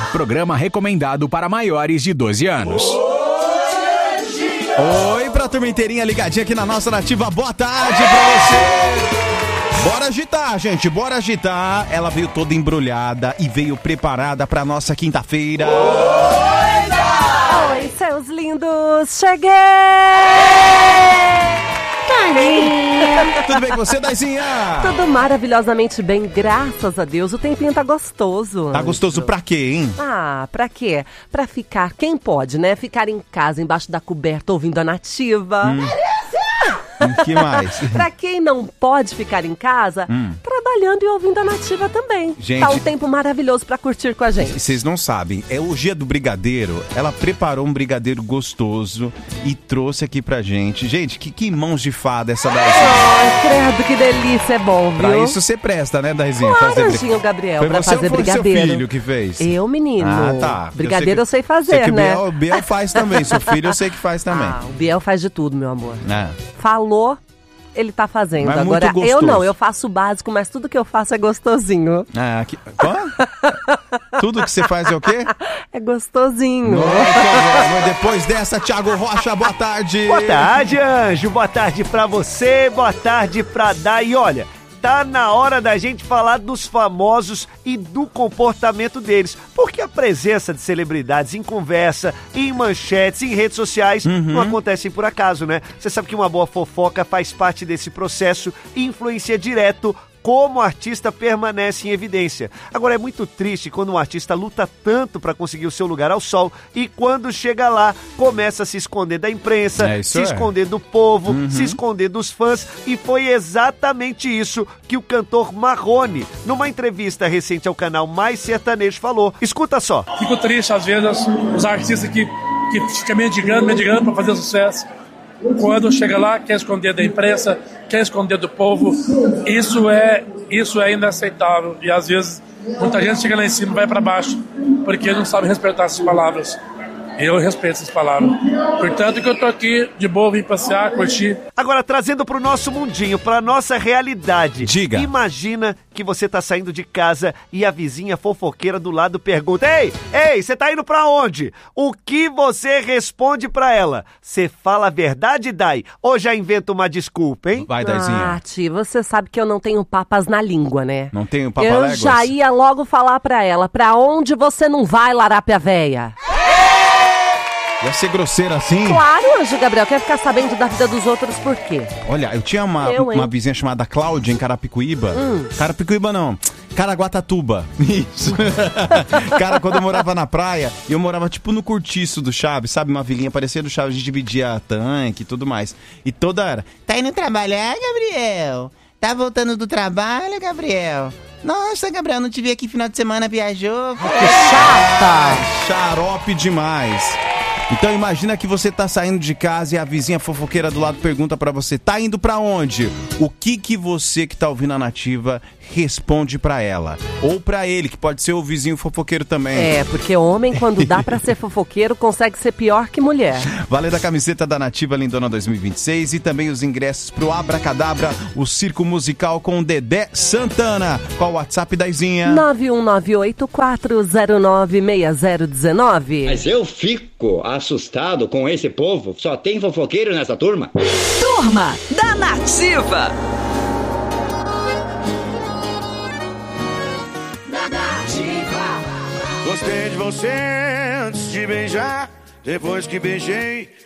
programa recomendado para maiores de 12 anos. Oi, pra turma inteirinha ligadinha aqui na nossa Nativa, boa tarde pra você. Bora agitar, gente, bora agitar. Ela veio toda embrulhada e veio preparada pra nossa quinta-feira. Oi, seus lindos, cheguei! Tudo bem com você, Daizinha? Tudo maravilhosamente bem, graças a Deus. O tempinho tá gostoso. Tá gostoso pra quê, hein? Ah, pra quê? Pra ficar, quem pode, né? Ficar em casa, embaixo da coberta, ouvindo a Nativa. Que mais? Pra quem não pode ficar em casa, trabalhando e ouvindo a Nativa também. Gente, tá um tempo maravilhoso pra curtir com a gente. Vocês não sabem, é o dia do brigadeiro. Ela preparou um brigadeiro gostoso e trouxe aqui pra gente. Gente, que mãos de fada essa Daizinha. Ai, credo, que delícia, é bom, viu? Pra isso você presta, né, Daizinha? Claro, Anjinho Gabriel, foi pra você fazer ou foi brigadeiro. Seu filho que fez? Eu, menino. Ah, tá. Brigadeiro eu sei fazer, que né? O Biel faz também, seu filho eu sei que faz também. Ah, o Biel faz de tudo, meu amor. É. Falou, ele tá fazendo. Mas Agora, muito eu gostoso. não, eu faço o básico, mas tudo que eu faço é gostosinho. Ah, tudo que você faz é o quê? É gostosinho. Nossa, depois dessa, Thiago Rocha, boa tarde. Boa tarde, Anjo. Boa tarde pra você, boa tarde pra Dai. E olha, tá na hora da gente falar dos famosos e do comportamento deles. Porque a presença de celebridades em conversa, em manchetes, em redes sociais, não acontecem por acaso, né? Você sabe que uma boa fofoca faz parte desse processo e influencia direto como o artista permanece em evidência. Agora, é muito triste quando um artista luta tanto para conseguir o seu lugar ao sol e quando chega lá, começa a se esconder da imprensa, esconder do povo, se esconder dos fãs, e foi exatamente isso que o cantor Marrone, numa entrevista recente ao canal Mais Sertanejo, falou. Escuta só. Fico triste, às vezes, os artistas que ficam mendigando para fazer sucesso. Quando chega lá, quer esconder da imprensa, quer esconder do povo. Isso é inaceitável. E às vezes, muita gente chega lá em cima e vai para baixo, porque não sabe respeitar essas palavras. Eu respeito essas palavras. Portanto, que eu tô aqui de boa, vim passear, curtir. Agora, trazendo pro nosso mundinho, pra nossa realidade. Diga. Imagina que você tá saindo de casa e a vizinha fofoqueira do lado pergunta: Ei, você tá indo pra onde? O que você responde pra ela? Você fala a verdade, Dai? Ou já inventa uma desculpa, hein? Vai, Daizinha. Ah, Ti, você sabe que eu não tenho papas na língua, né? Não tenho Eu papaléguas? já ia logo falar pra ela, pra onde você não vai, larápia véia? Ia ser grosseira assim? Claro, Anjo Gabriel, quer ficar sabendo da vida dos outros por quê? Olha, eu tinha uma vizinha chamada Cláudia em Carapicuíba. Carapicuíba não, Caraguatatuba. Isso. Cara, quando eu morava na praia, eu morava tipo no cortiço do Chaves, sabe? Uma vilinha parecia do Chaves, a gente dividia tanque e tudo mais. E toda era: tá indo trabalhar, Gabriel? Tá voltando do trabalho, Gabriel? Nossa, Gabriel, não te vi aqui final de semana, viajou. Que chata! Xarope demais. Então imagina que você tá saindo de casa e a vizinha fofoqueira do lado pergunta pra você: tá indo pra onde? O que você que tá ouvindo a Nativa responde pra ela? Ou pra ele, que pode ser o vizinho fofoqueiro também. É, porque homem, quando dá pra ser fofoqueiro, consegue ser pior que mulher. Valendo a camiseta da Nativa Lindona 2026 e também os ingressos pro Abracadabra, o circo musical com o Dedé Santana. Qual o WhatsApp, Daizinha? 91984096019. Mas eu fico assustado com esse povo. Só tem fofoqueiro nessa turma. Turma da Nativa. Gostei de você antes de beijar. Depois que beijei,